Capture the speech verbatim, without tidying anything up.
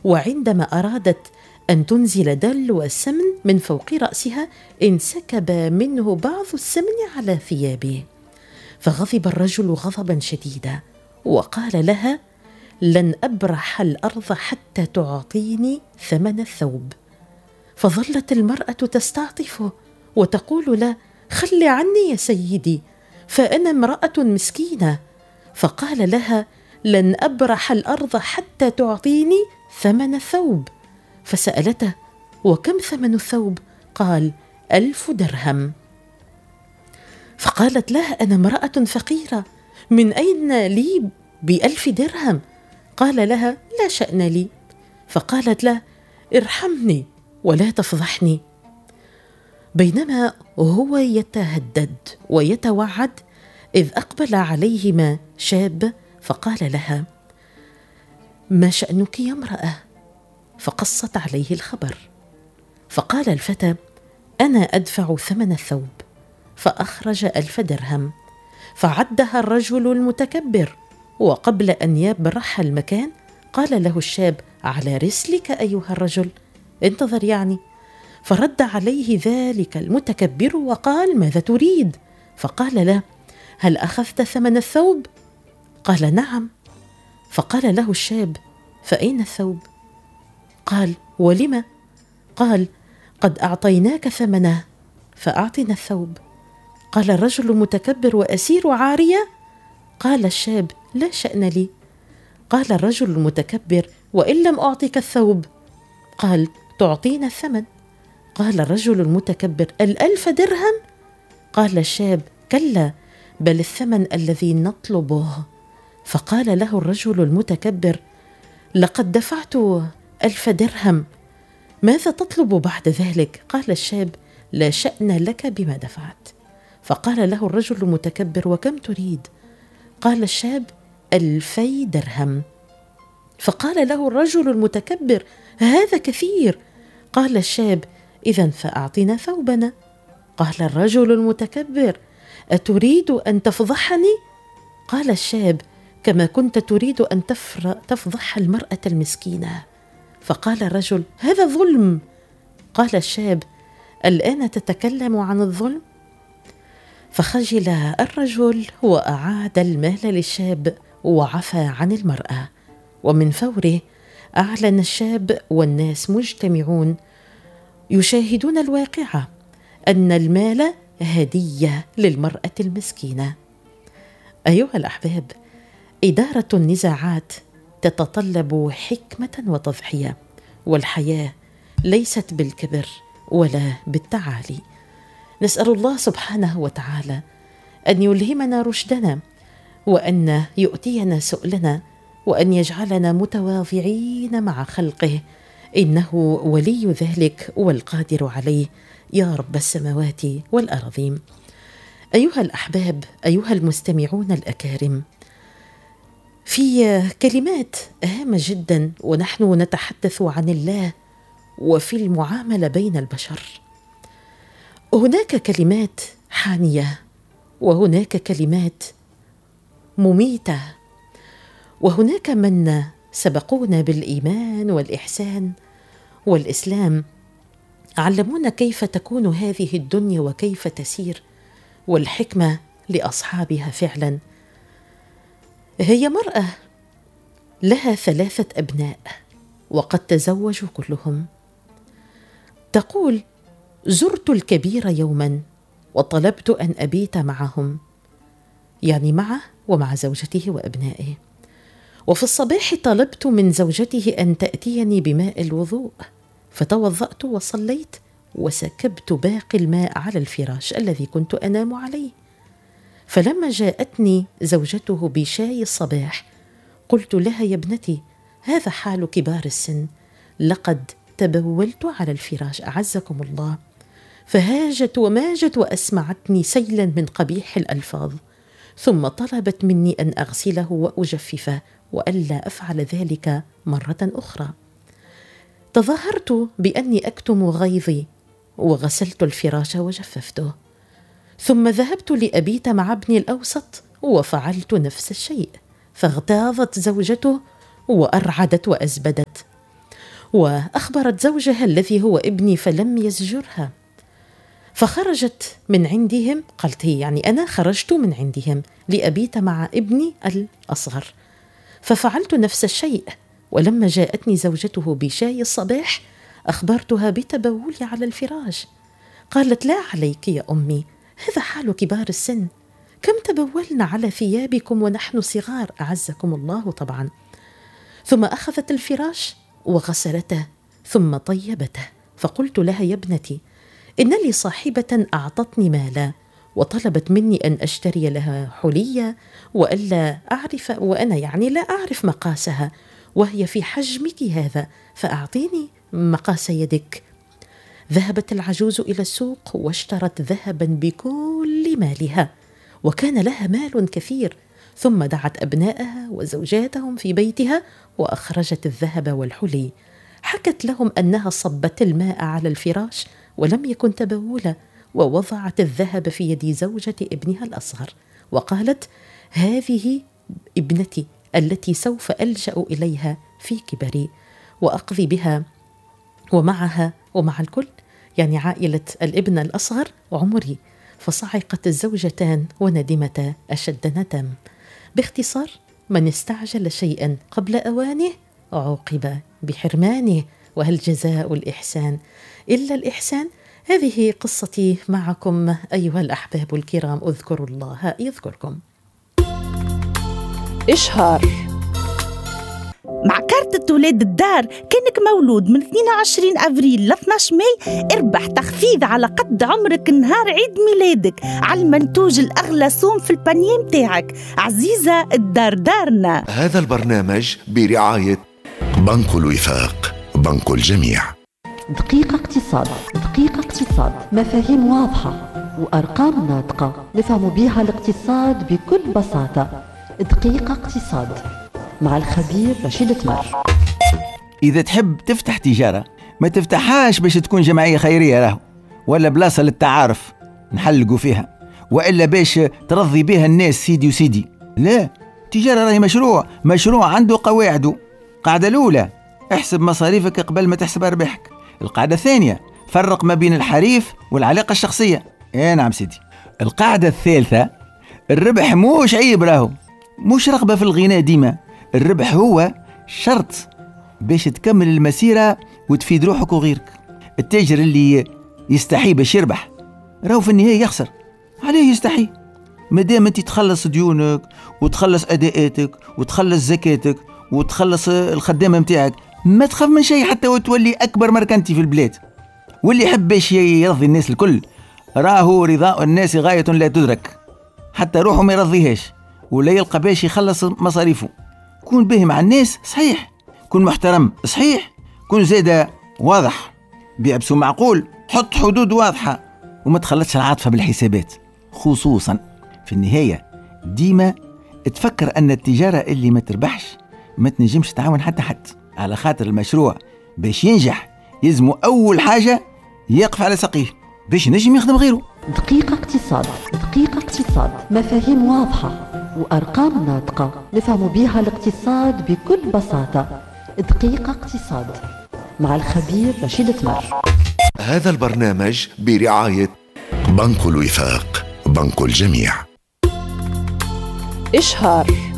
وعندما أرادت أن تنزل دلو السمن من فوق رأسها انسكب منه بعض السمن على ثيابه، فغضب الرجل غضبا شديدا وقال لها: لن أبرح الأرض حتى تعطيني ثمن الثوب. فظلت المرأة تستعطفه وتقول له: خل عني يا سيدي، فأنا امرأة مسكينة. فقال لها: لن أبرح الأرض حتى تعطيني ثمن الثوب. فسألته: وكم ثمن الثوب؟ قال: ألف درهم. فقالت له: أنا امرأة فقيرة، من أين لي بألف درهم؟ قال لها: لا شأن لي. فقالت له: ارحمني ولا تفضحني. بينما هو يتهدد ويتوعد إذ أقبل عليهما شاب فقال لها: ما شأنك يا امرأة؟ فقصت عليه الخبر. فقال الفتى: أنا أدفع ثمن الثوب. فأخرج ألف درهم، فعدها الرجل المتكبر، وقبل أن يبرح المكان قال له الشاب: على رسلك أيها الرجل، انتظر يعني. فرد عليه ذلك المتكبر وقال: ماذا تريد؟ فقال له: هل أخذت ثمن الثوب؟ قال: نعم. فقال له الشاب: فأين الثوب؟ قال: ولم؟ قال: قد أعطيناك ثمنه فأعطنا الثوب. قال الرجل المتكبر: وأسير عارية؟ قال الشاب: لا شأن لي. قال الرجل المتكبر: وإن لم أعطك الثوب؟ قال: تعطينا الثمن. قال الرجل المتكبر: الألف درهم؟ قال الشاب: كلا، بل الثمن الذي نطلبه. فقال له الرجل المتكبر: لقد دفعت ألف درهم، ماذا تطلب بعد ذلك؟ قال الشاب: لا شأن لك بما دفعت. فقال له الرجل المتكبر: وكم تريد؟ قال الشاب: ألفي درهم. فقال له الرجل المتكبر: هذا كثير. قال الشاب: إذن فأعطنا ثوبنا. قال الرجل المتكبر: أتريد أن تفضحني؟ قال الشاب: كما كنت تريد أن تفضح المرأة المسكينة. فقال الرجل: هذا ظلم. قال الشاب: الآن تتكلم عن الظلم؟ فخجل الرجل وأعاد المال للشاب وعفى عن المرأة. ومن فوره أعلن الشاب والناس مجتمعون يشاهدون الواقعة أن المال هدية للمرأة المسكينة. أيها الأحباب، إدارة النزاعات تتطلب حكمة وتضحية، والحياة ليست بالكبر ولا بالتعالي. نسأل الله سبحانه وتعالى أن يلهمنا رشدنا، وأن يؤتينا سؤلنا، وأن يجعلنا متواضعين مع خلقه، إنه ولي ذلك والقادر عليه يا رب السماوات والأرضين. أيها الأحباب، أيها المستمعون الأكارم، في كلمات هامة جدا ونحن نتحدث عن الله وفي المعاملة بين البشر. هناك كلمات حانية، وهناك كلمات مميتة، وهناك من سبقونا بالإيمان والإحسان والإسلام، علمونا كيف تكون هذه الدنيا وكيف تسير، والحكمة لأصحابها فعلا. هي مرأة لها ثلاثة أبناء وقد تزوجوا كلهم. تقول: زرت الكبير يوما وطلبت أن أبيت معهم، يعني معه ومع زوجته وأبنائه. وفي الصباح طلبت من زوجته أن تأتيني بماء الوضوء، فتوضأت وصليت وسكبت باقي الماء على الفراش الذي كنت أنام عليه. فلما جاءتني زوجته بشاي الصباح قلت لها: يا ابنتي، هذا حال كبار السن، لقد تبولت على الفراش أعزكم الله. فهاجت وماجت وأسمعتني سيلا من قبيح الألفاظ، ثم طلبت مني أن أغسله وأجففه وألا أفعل ذلك مرة أخرى. تظاهرت بأني أكتم غيظي وغسلت الفراش وجففته، ثم ذهبت لأبيت مع ابني الأوسط وفعلت نفس الشيء، فاغتاظت زوجته وأرعدت وأزبدت. وأخبرت زوجها الذي هو ابني فلم يزجرها. فخرجت من عندهم، قالت هي يعني أنا خرجت من عندهم لأبيت مع ابني الأصغر، ففعلت نفس الشيء. ولما جاءتني زوجته بشاي الصباح أخبرتها بتبولي على الفراش. قالت لا عليك يا أمي، هذا حال كبار السن، كم تبولنا على ثيابكم ونحن صغار أعزكم الله طبعا. ثم أخذت الفراش وغسلته ثم طيبته. فقلت لها يا ابنتي إن لي صاحبة أعطتني مالا وطلبت مني أن أشتري لها حلية وألا أعرف، وأنا يعني لا أعرف مقاسها، وهي في حجمك هذا، فأعطيني مقاس يدك. ذهبت العجوز إلى السوق واشترت ذهبا بكل مالها، وكان لها مال كثير، ثم دعت أبنائها وزوجاتهم في بيتها وأخرجت الذهب والحلي. حكت لهم أنها صبت الماء على الفراش ولم يكن تبولا، ووضعت الذهب في يد زوجة ابنها الأصغر، وقالت هذه ابنتي التي سوف ألجأ إليها في كبري وأقضي بها ومعها ومع الكل، يعني عائلة الابن الأصغر عمري. فصعقت الزوجتان وندمتا أشد ندم. باختصار، من استعجل شيئا قبل أوانه عوقب بحرمانه، وهل جزاء الإحسان إلا الإحسان؟ هذه قصتي معكم أيها الأحباب الكرام، اذكروا الله يذكركم. إشهار. مع كارتة ولاد الدار، كانك مولود من اثنين وعشرين أبريل ل اثني عشر ماي اربح تخفيض على قد عمرك نهار عيد ميلادك على المنتوج الأغلى صوم في البانيه متاعك. عزيزة، الدار دارنا. هذا البرنامج برعاية بنك الوفاق، بنك الجميع. دقيقة اقتصاد. دقيقة اقتصاد، مفاهيم واضحة وأرقام ناطقة نفهم بها الاقتصاد بكل بساطة. دقيقة اقتصاد مع الخبير رشيد تمر. إذا تحب تفتح تجارة ما تفتحهاش باش تكون جمعية خيرية راهو، ولا بلاصة للتعارف نحلقوا فيها، وإلا باش ترضي بها الناس سيدي وسيدي. لا، تجارة راهي مشروع، مشروع عنده قواعده. القاعدة الأولى، احسب مصاريفك قبل ما تحسب أرباحك. القاعدة الثانية، فرق ما بين الحريف والعلاقة الشخصية. ايه نعم سيدي. القاعدة الثالثة، الربح موش عيب راهو، مش رغبة في الغناء ديما. الربح هو شرط باش تكمل المسيرة وتفيد روحك وغيرك. التاجر اللي يستحي باش يربح راهو في النهاية يخسر. عليه يستحي؟ مادام انت تخلص ديونك وتخلص أداءاتك وتخلص زكاتك وتخلص الخدامة متاعك، ما تخاف من شيء حتى وتولي أكبر مركنتي في البلاد. واللي يحب باش يرضي الناس الكل راهو رضاء الناس غاية لا تدرك، حتى روحه ما يرضيهاش ولا يلقى باش يخلص مصاريفه. كون به مع الناس صحيح، كون محترم صحيح، كون زادة واضح بيعبسو معقول، حط حدود واضحة وما تخلطش العاطفة بالحسابات. خصوصا في النهاية ديما تفكر أن التجارة اللي ما تربحش ما تنجمش تعاون حتى حد، على خاطر المشروع باش ينجح يلزمو أول حاجة يقف على ساقيه باش نجم يخدم غيره. دقيقة اقتصاد. دقيقة اقتصاد، مفاهيم واضحة وأرقام ناطقة نفهم بها الاقتصاد بكل بساطة. دقيقة اقتصاد مع الخبير رشيد تمر. هذا البرنامج برعاية بنك الوفاق، بنك الجميع. إشهار.